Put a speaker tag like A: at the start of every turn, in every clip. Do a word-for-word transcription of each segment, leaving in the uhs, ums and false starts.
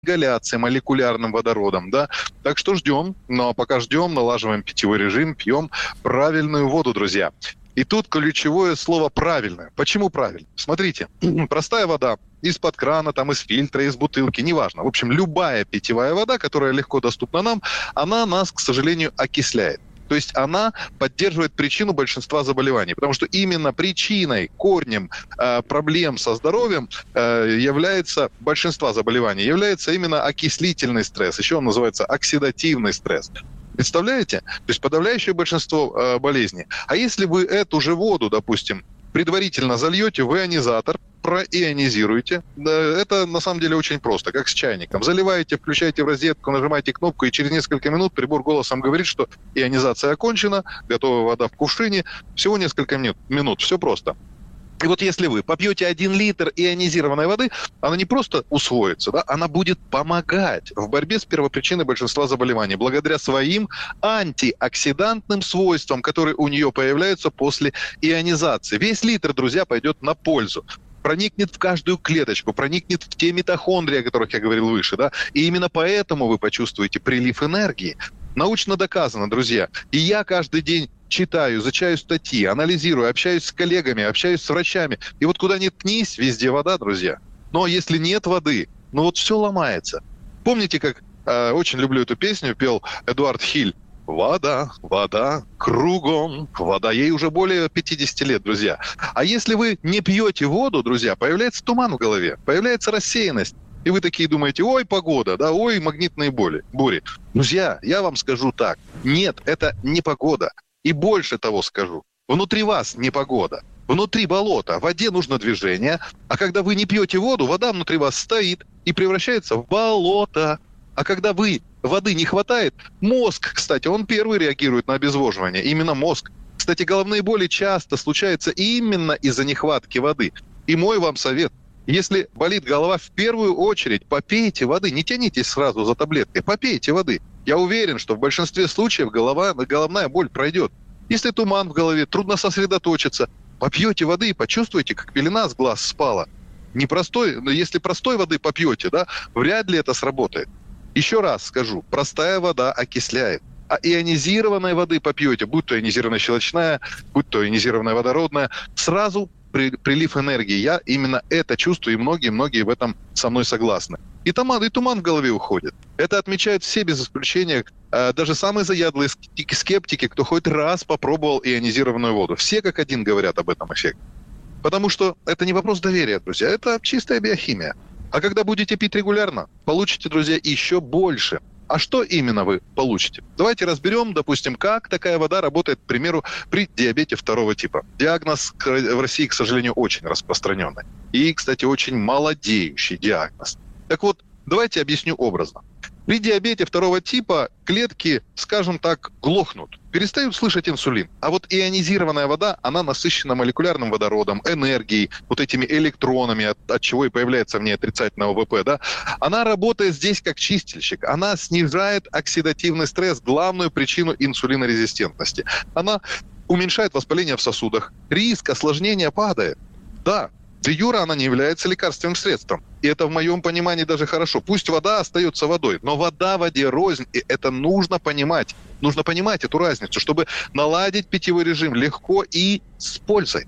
A: ингаляции молекулярным водородом, да. Так что ждем, но пока ждем, налаживаем питьевой режим, пьем правильную воду, друзья. И тут ключевое слово «правильное». Почему правильно? Смотрите, простая вода из-под крана, там, из фильтра, из бутылки, неважно. В общем, любая питьевая вода, которая легко доступна нам, она нас, к сожалению, окисляет. То есть она поддерживает причину большинства заболеваний. Потому что именно причиной, корнем э, проблем со здоровьем э, является, большинства заболеваний, является именно окислительный стресс. Еще он называется оксидативный стресс. Представляете? То есть подавляющее большинство э, болезней. А если вы эту же воду, допустим, предварительно зальете в ионизатор, проионизируете, да, это на самом деле очень просто, как с чайником. Заливаете, включаете в розетку, нажимаете кнопку, и через несколько минут прибор голосом говорит, что ионизация окончена, готовая вода в кувшине. Всего несколько минут, минут, все просто. И вот если вы попьете один литр ионизированной воды, она не просто усвоится, да, она будет помогать в борьбе с первопричиной большинства заболеваний, благодаря своим антиоксидантным свойствам, которые у нее появляются после ионизации. Весь литр, друзья, пойдет на пользу. Проникнет в каждую клеточку, проникнет в те митохондрии, о которых я говорил выше, да, и именно поэтому вы почувствуете прилив энергии. Научно доказано, друзья. И я каждый день читаю, изучаю статьи, анализирую, общаюсь с коллегами, общаюсь с врачами. И вот куда ни ткнись, везде вода, друзья. Но если нет воды, ну вот все ломается. Помните, как э, очень люблю эту песню, пел Эдуард Хиль? Вода, вода, кругом вода. Ей уже более пятьдесят лет, друзья. А если вы не пьете воду, друзья, появляется туман в голове, появляется рассеянность. И вы такие думаете, ой, погода, да, ой, магнитные боли, бури. Друзья, я вам скажу так. Нет, это не погода. И больше того скажу. Внутри вас не погода. Внутри болото. В воде нужно движение. А когда вы не пьете воду, вода внутри вас стоит и превращается в болото. А когда вы воды не хватает, мозг, кстати, он первый реагирует на обезвоживание. Именно мозг. Кстати, головные боли часто случаются именно из-за нехватки воды. И мой вам совет. Если болит голова, в первую очередь попейте воды. Не тянитесь сразу за таблеткой. Попейте воды. Я уверен, что в большинстве случаев голова, головная боль пройдет. Если туман в голове, трудно сосредоточиться. Попьете воды и почувствуете, как пелена с глаз спала. Не простой, но если простой воды попьете, да, вряд ли это сработает. Еще раз скажу, простая вода окисляет. А ионизированной воды попьете, будь то ионизированная щелочная, будь то ионизированная водородная, сразу при, прилив энергии. Я именно это чувствую, и многие-многие в этом со мной согласны. И туман, и туман в голове уходит. Это отмечают все без исключения, э, даже самые заядлые скептики, кто хоть раз попробовал ионизированную воду. Все как один говорят об этом эффекте. Потому что это не вопрос доверия, друзья, это чистая биохимия. А когда будете пить регулярно, получите, друзья, еще больше. А что именно вы получите? Давайте разберем, допустим, как такая вода работает, к примеру, при диабете второго типа. Диагноз в России, к сожалению, очень распространенный. И, кстати, очень молодеющий диагноз. Так вот, давайте объясню образно. При диабете второго типа клетки, скажем так, глохнут, перестают слышать инсулин. А вот ионизированная вода, она насыщена молекулярным водородом, энергией, вот этими электронами, от, от чего и появляется в ней отрицательное о вэ пэ, да? Она работает здесь как чистильщик. Она снижает оксидативный стресс, главную причину инсулинорезистентности. Она уменьшает воспаление в сосудах. Риск осложнения падает. Да. Де юре она не является лекарственным средством. И это в моем понимании даже хорошо. Пусть вода остается водой, но вода воде рознь, и это нужно понимать. Нужно понимать эту разницу, чтобы наладить питьевой режим легко и с пользой.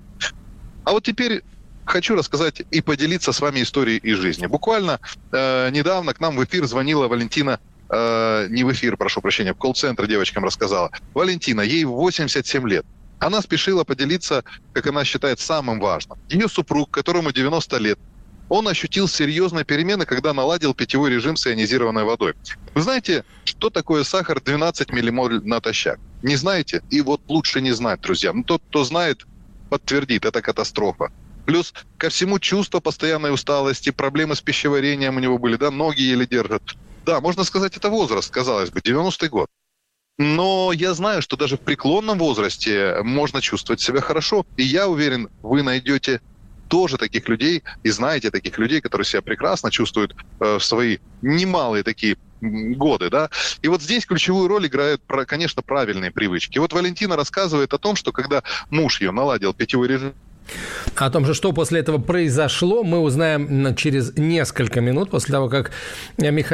A: А вот теперь хочу рассказать и поделиться с вами историей из жизни. Буквально э, недавно к нам в эфир звонила Валентина, э, не в эфир, прошу прощения, в колл-центр девочкам рассказала. Валентина, ей восемьдесят семь лет. Она спешила поделиться, как она считает, самым важным. Ее супруг, которому девяносто лет, он ощутил серьезные перемены, когда наладил питьевой режим с ионизированной водой. Вы знаете, что такое сахар двенадцать миллимоль натощак? Не знаете? И вот лучше не знать, друзья. Но тот, кто знает, подтвердит, это катастрофа. Плюс ко всему чувство постоянной усталости, проблемы с пищеварением у него были, да, ноги еле держат. Да, можно сказать, это возраст, казалось бы, девяностый год. Но я знаю, что даже в преклонном возрасте можно чувствовать себя хорошо. И я уверен, вы найдете тоже таких людей и знаете таких людей, которые себя прекрасно чувствуют э, в свои немалые такие годы, да. И вот здесь ключевую роль играют, конечно, правильные привычки. И вот Валентина рассказывает о том, что когда муж ее наладил питьевой режим
B: О том же, что после этого произошло, мы узнаем через несколько минут, после того, как Михаил